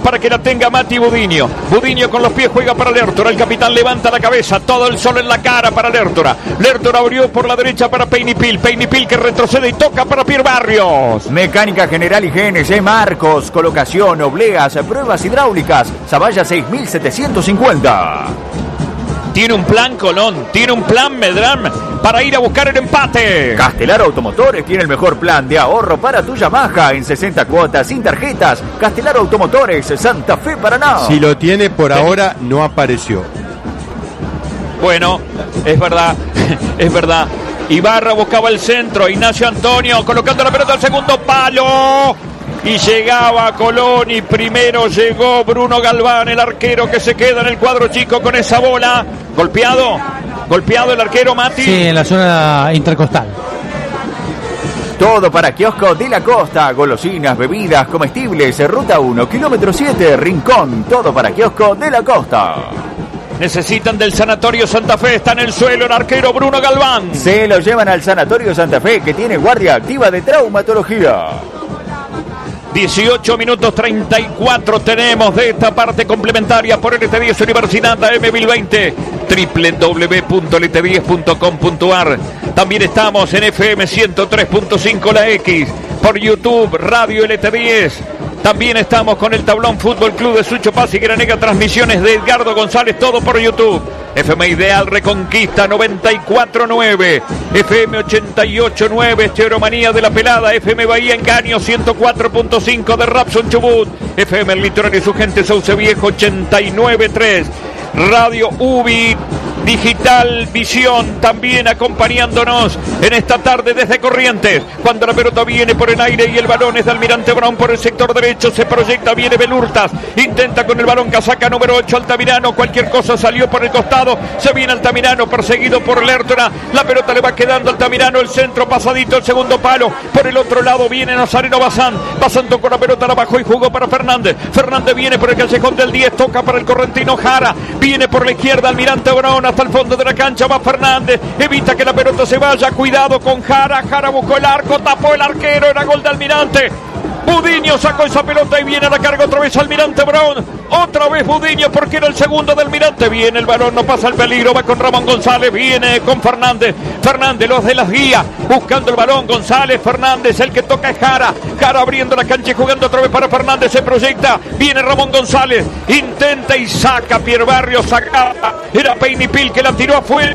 para que la tenga Mati Budiño. Budiño con los pies juega para Lertora. El capitán levanta la cabeza. Todo el sol en la cara para Lertora. Lertora abrió por la derecha para Peinipil. Peinipil que retrocede y toca para Pierre Barrios. Mecánica General y G N C Marcos. Colocación, obleas, pruebas hidráulicas. Zavalla seis mil setecientos cincuenta. Tiene un plan Colón, tiene un plan Medrán para ir a buscar el empate. Castelar Automotores tiene el mejor plan de ahorro para tu Yamaha en sesenta cuotas sin tarjetas. Castelar Automotores, Santa Fe, Paraná. Si lo tiene por ahora, no apareció. Bueno, es verdad, es verdad. Ibarra buscaba el centro, Ignacio Antonio colocando la pelota al segundo palo. Y llegaba Colón y primero llegó Bruno Galván, el arquero que se queda en el cuadro chico con esa bola. Golpeado, golpeado el arquero Mati. Sí, en la zona intercostal. Todo para Kiosco de la Costa, golosinas, bebidas, comestibles, Ruta uno, kilómetro siete, Rincón. Todo para Kiosco de la Costa. Necesitan del Sanatorio Santa Fe, está en el suelo el arquero Bruno Galván. Se lo llevan al Sanatorio Santa Fe, que tiene guardia activa de traumatología. dieciocho minutos treinta y cuatro tenemos de esta parte complementaria por L T diez Universidad A M mil veinte, doble u doble u doble u punto l t diez punto com punto a r. También estamos en F M ciento tres punto cinco La X, por YouTube, Radio L T diez. También estamos con el Tablón Fútbol Club de Sucho Paz y Granega, transmisiones de Edgardo González, todo por YouTube. F M Ideal Reconquista noventa y cuatro nueve, F M ochenta y ocho nueve, Esteromanía de la Pelada, F M Bahía Engaño ciento cuatro punto cinco de Rapson Chubut, F M El Litoral y su gente Sauce Viejo ochenta y nueve tres, Radio Ubi Digital Visión también acompañándonos en esta tarde desde Corrientes. Cuando la pelota viene por el aire y el balón es de Almirante Brown por el sector derecho, se proyecta, viene Belurtas, intenta con el balón, casaca número ocho Altamirano, cualquier cosa salió por el costado, se viene Altamirano perseguido por Lertora, la pelota le va quedando a Altamirano, el centro pasadito, el segundo palo, por el otro lado viene Nazareno Bazán, Bazán tocó la pelota, la bajó y jugó para Fernández, Fernández viene por el callejón del diez, toca para el correntino Jara, viene por la izquierda Almirante Brown, hasta el fondo de la cancha va Fernández, evita que la pelota se vaya, cuidado con Jara, Jara buscó el arco, tapó el arquero, era gol de Almirante. Budiño sacó esa pelota y viene a la carga otra vez Almirante Brown, otra vez Budiño porque era el segundo de Almirante, viene el balón, no pasa el peligro, va con Ramón González, viene con Fernández, Fernández los de las guías, buscando el balón, González, Fernández, el que toca es Jara, Jara abriendo la cancha y jugando otra vez para Fernández, se proyecta, viene Ramón González, intenta y saca Pierre Barrios, saca, era Peinipil que la tiró afuera.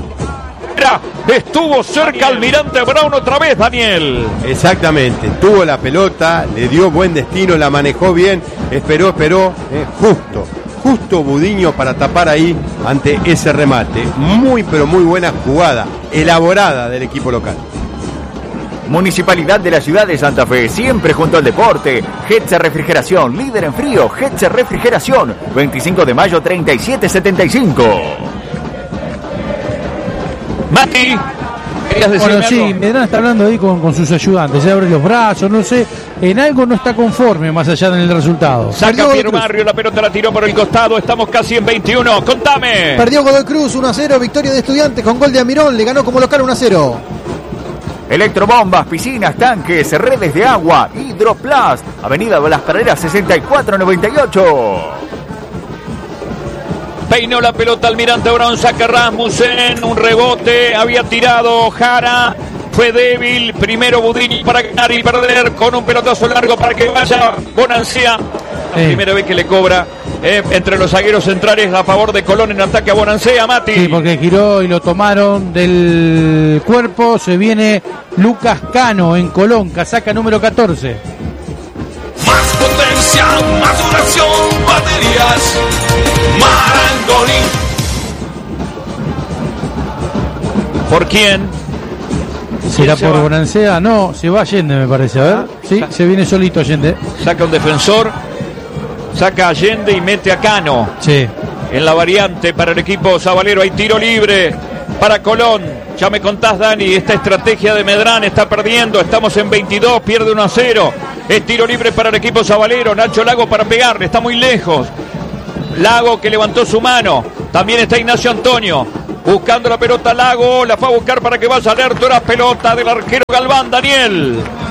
Estuvo cerca Almirante Brown otra vez, Daniel. Exactamente, tuvo la pelota, le dio buen destino, la manejó bien, esperó, esperó, eh, justo, justo Budiño para tapar ahí ante ese remate. Muy, pero muy buena jugada, elaborada del equipo local. Municipalidad de la Ciudad de Santa Fe, siempre junto al deporte. Hetzer Refrigeración, líder en frío. Hetzer Refrigeración, veinticinco de mayo treinta y siete setenta y cinco. Mati, bueno, sí, Medrán está hablando ahí con, con sus ayudantes, se abre los brazos, no sé, en algo no está conforme más allá del resultado. Saca Pierre Barrio, la pelota la tiró por el costado, estamos casi en veintiuno, contame. Perdió Godoy Cruz uno a cero, victoria de Estudiantes con gol de Amirón, le ganó como local uno a cero. Electrobombas, piscinas, tanques, redes de agua, Hidroplast, Avenida Las Praderas sesenta y cuatro noventa y ocho. Peinó la pelota Almirante Brown, saca Rasmussen, un rebote, había tirado Jara, fue débil, primero Budiño para ganar y perder con un pelotazo largo para que vaya Bonancea. Sí. Primera vez que le cobra eh, entre los zagueros centrales a favor de Colón en ataque a Bonancea, Mati. Sí, porque giró y lo tomaron del cuerpo, se viene Lucas Cano en Colón, casaca número catorce. Más potencia, más duración, baterías Marangoni. ¿Por quién? ¿Será por va? Bonancea? No, se va Allende, me parece. A ver, sí, se viene solito Allende. Saca un defensor, saca a Allende y mete a Cano. Sí. En la variante para el equipo sabalero hay tiro libre para Colón. Ya me contás, Dani, esta estrategia de Medrán está perdiendo. Estamos en veintidós, pierde uno a cero. Es tiro libre para el equipo sabalero. Nacho Lago para pegarle, está muy lejos. Lago que levantó su mano. También está Ignacio Antonio. Buscando la pelota Lago, la fue a buscar para que vaya a Lertora. Pelota del arquero Galván, Daniel.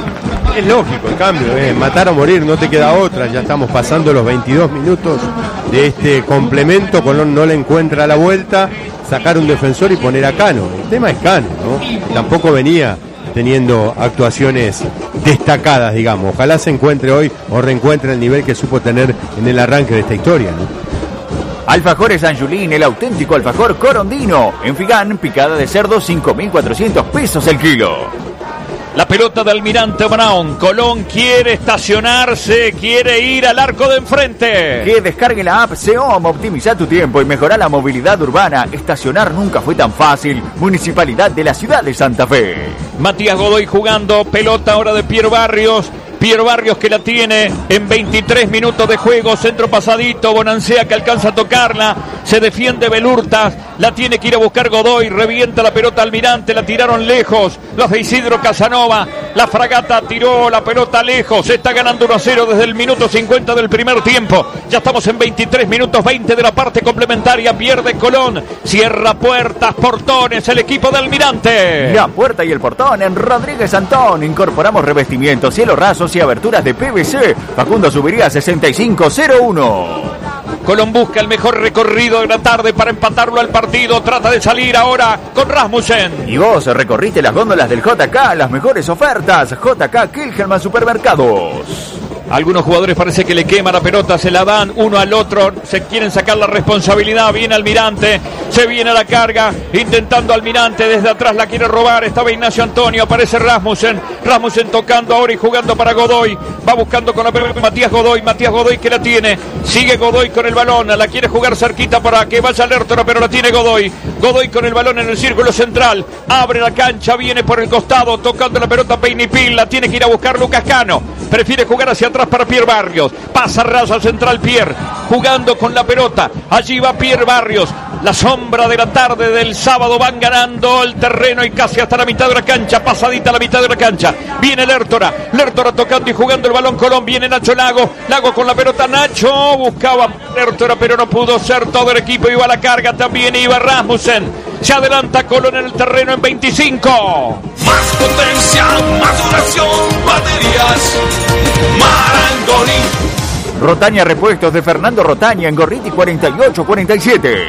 Es lógico el cambio, eh. matar o morir, no te queda otra. Ya estamos pasando los veintidós minutos de este complemento. Colón no le encuentra la vuelta, sacar un defensor y poner a Cano. El tema es Cano, ¿no? Tampoco venía teniendo actuaciones destacadas, digamos. Ojalá se encuentre hoy o reencuentre el nivel que supo tener en el arranque de esta historia, ¿no? Alfajores San Julín, el auténtico alfajor corondino. En Figán, picada de cerdo, cinco mil cuatrocientos pesos el kilo. La pelota de Almirante Brown. Colón quiere estacionarse, quiere ir al arco de enfrente. Que descargue la app SEOM, optimiza tu tiempo y mejora la movilidad urbana. Estacionar nunca fue tan fácil. Municipalidad de la ciudad de Santa Fe. Matías Godoy jugando, pelota ahora de Pier Barrios. Pier Barrios que la tiene en veintitrés minutos de juego, centro pasadito, Bonancea que alcanza a tocarla, se defiende Belurtas, la tiene que ir a buscar Godoy, revienta la pelota Almirante, la tiraron lejos, los de Isidro Casanova, la Fragata tiró la pelota lejos, se está ganando uno a cero desde el minuto cincuenta del primer tiempo, ya estamos en veintitrés minutos veinte de la parte complementaria, pierde Colón, cierra puertas, portones, el equipo de Almirante. La puerta y el portón en Rodríguez Antón, incorporamos revestimientos, cielo rasos y aberturas de P V C. Facundo Subiría sesenta y cinco cero uno. Colón busca el mejor recorrido de la tarde para empatarlo al partido. Trata de salir ahora con Rasmussen. Y vos recorriste las góndolas del J K, las mejores ofertas. J K Kilhelman Supermercados. Algunos jugadores parece que le quema la pelota, se la dan uno al otro, se quieren sacar la responsabilidad, viene Almirante, se viene a la carga, intentando Almirante, desde atrás la quiere robar, estaba Ignacio Antonio, aparece Rasmussen, Rasmussen tocando ahora y jugando para Godoy, va buscando con la pelota Matías Godoy, Matías Godoy que la tiene, sigue Godoy con el balón, la quiere jugar cerquita para que vaya Lertora, pero la tiene Godoy, Godoy con el balón en el círculo central, abre la cancha, viene por el costado, tocando la pelota Peinipil, la tiene que ir a buscar Lucas Cano, prefiere jugar hacia atrás para Pier Barrios, pasa raso central Pier, jugando con la pelota, allí va Pier Barrios, la sombra de la tarde del sábado, van ganando el terreno y casi hasta la mitad de la cancha, pasadita la mitad de la cancha, viene Lertora, Lertora tocando y jugando el balón Colón, viene Nacho Lago, Lago con la pelota, Nacho buscaba Lertora pero no pudo ser todo el equipo, iba a la carga, también iba Rasmussen, se adelanta Colón en el terreno en veinticinco. Más potencia, más duración, baterías, Marangoni. Rotaña Repuestos de Fernando Rotaña en Gorriti cuarenta y ocho cuarenta y siete.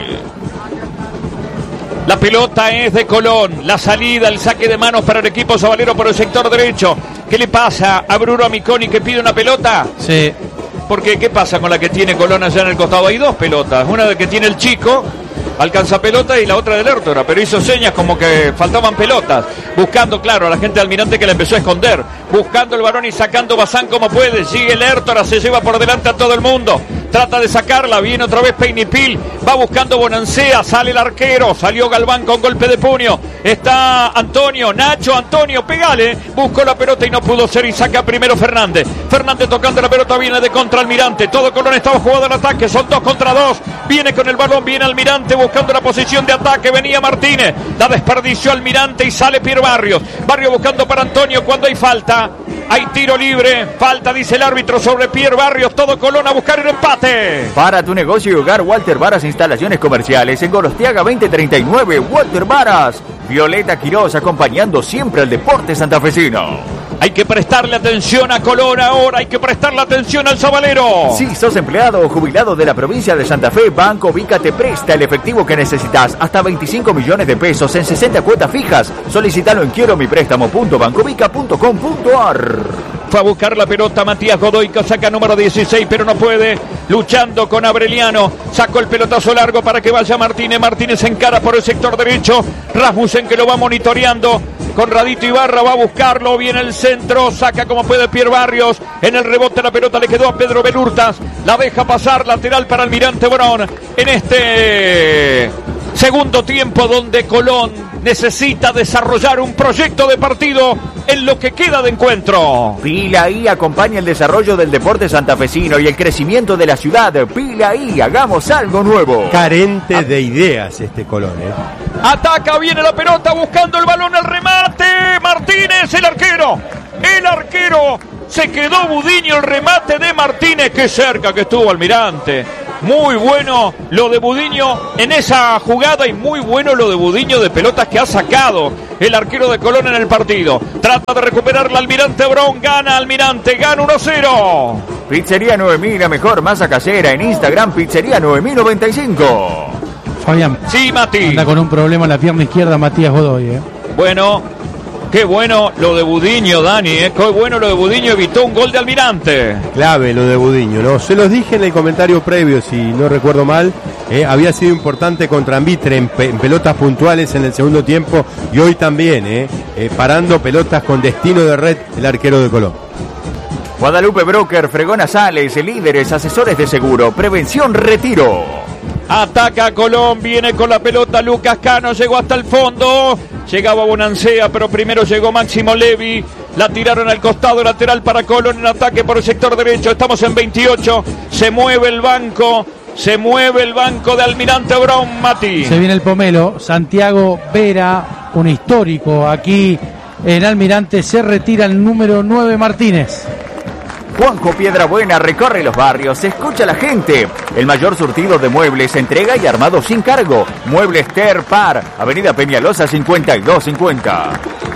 La pelota es de Colón, la salida, el saque de manos para el equipo sabalero por el sector derecho. ¿Qué le pasa a Bruno Amiconi que pide una pelota? Sí. Porque ¿qué pasa con la que tiene Colón allá en el costado? Hay dos pelotas, una de que tiene el chico, alcanza pelota, y la otra de Lertora, pero hizo señas como que faltaban pelotas, buscando, claro, a la gente de Almirante que la empezó a esconder, buscando el varón y sacando Bazán como puede, sigue Lertora, se lleva por delante a todo el mundo, trata de sacarla, viene otra vez Peinipil, va buscando Bonancea, sale el arquero, salió Galván con golpe de puño, está Antonio, Nacho, Antonio, pegale, buscó la pelota y no pudo ser y saca primero Fernández, Fernández tocando la pelota, viene de contra Almirante, todo Colón estaba jugando al ataque, son dos contra dos, viene con el balón, viene Almirante buscando la posición de ataque, venía Martínez, la desperdició Almirante y sale Pier Barrios, Barrios buscando para Antonio cuando hay falta, hay tiro libre, falta dice el árbitro sobre Pier Barrios, todo Colón a buscar el empate. Para tu negocio y hogar, Walter Varas Instalaciones Comerciales en Gorostiaga veinte treinta y nueve, Walter Varas, Violeta Quiroz acompañando siempre al deporte santafesino. Hay que prestarle atención a Colón ahora, hay que prestarle atención al sabalero. Si sos empleado o jubilado de la provincia de Santa Fe, Banco Vica te presta el efectivo que necesitas, hasta veinticinco millones de pesos en sesenta cuotas fijas. Solicítalo en quiero mi préstamo punto bancovica punto com punto ar. Fue a buscar la pelota Matías Godoy, que saca número dieciséis, pero no puede. Luchando con Abreliano. Sacó el pelotazo largo para que vaya Martínez. Martínez encara por el sector derecho. Rasmussen que lo va monitoreando. Conradito Ibarra va a buscarlo. Viene el centro. Saca como puede Pier Barrios. En el rebote la pelota le quedó a Pedro Belurtas. La deja pasar. Lateral para Almirante Brown. En este segundo tiempo donde Colón necesita desarrollar un proyecto de partido en lo que queda de encuentro. Pila I acompaña el desarrollo del deporte santafesino y el crecimiento de la ciudad. Pila I, hagamos algo nuevo. Carente A- de ideas este Colón, ¿eh? Ataca, viene la pelota buscando el balón, el remate. Martínez, el arquero. El arquero. Se quedó Budiño, el remate de Martínez. Qué cerca que estuvo Almirante. Muy bueno lo de Budiño en esa jugada y muy bueno lo de Budiño de pelotas que ha sacado el arquero de Colón en el partido. Trata de recuperar la Almirante Brown, gana Almirante, gana uno cero. Pizzería nueve mil, la mejor masa casera. En Instagram, Pizzería nueve mil noventa y cinco. Fabián. Sí, Mati. Anda con un problema en la pierna izquierda Matías Godoy, ¿eh? Bueno, qué bueno lo de Budiño, Dani, ¿eh? Qué bueno lo de Budiño, evitó un gol de Almirante. Clave lo de Budiño, ¿no? Se los dije en el comentario previo, si no recuerdo mal, eh, había sido importante contra Ambitre en, pe en pelotas puntuales en el segundo tiempo y hoy también, eh, eh, parando pelotas con destino de red el arquero de Colón. Guadalupe Broker, Fregona Sales, líderes, asesores de seguro, prevención, retiro. Ataca Colón, viene con la pelota Lucas Cano, llegó hasta el fondo, llegaba Bonancea, pero primero llegó Máximo Levi, la tiraron al costado lateral para Colón en ataque por el sector derecho, estamos en veintiocho, se mueve el banco, se mueve el banco de Almirante Brown, Mati. Se viene el pomelo, Santiago Vera, un histórico aquí en Almirante, se retira el número nueve Martínez. Juanjo Piedrabuena recorre los barrios, se escucha a la gente. El mayor surtido de muebles, entrega y armado sin cargo. Muebles Ter Par, Avenida Peñalosa cincuenta y dos cincuenta.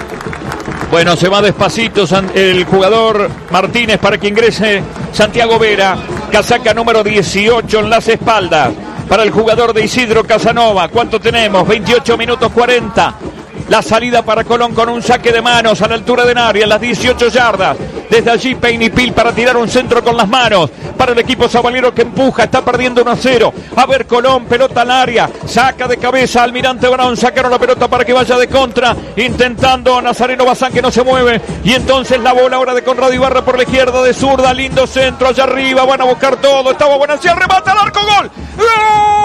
Bueno, se va despacito el jugador Martínez para que ingrese Santiago Vera. Casaca número dieciocho en las espaldas. Para el jugador de Isidro Casanova. ¿Cuánto tenemos? veintiocho minutos cuarenta. La salida para Colón con un saque de manos a la altura de Nari, en las dieciocho yardas. Desde allí Peinipil para tirar un centro con las manos. Para el equipo sabalero que empuja, está perdiendo uno a cero. A ver Colón, pelota al área. Saca de cabeza Almirante Brown. Sacaron la pelota para que vaya de contra. Intentando Nazareno Bazán que no se mueve. Y entonces la bola ahora de Conrado Ibarra por la izquierda de zurda. Lindo centro allá arriba. Van a buscar todo. Estaba Bonancea, remata al arco, gol. ¡Gol!